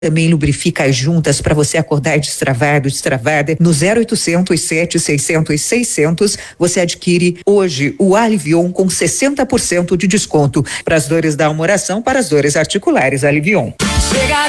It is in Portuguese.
Também lubrifica as juntas para você acordar destravado, destravada. No 0800 700 600 você adquire hoje o Alivion com 60% de desconto para as dores da almoração, para as dores articulares. Alivion. Chega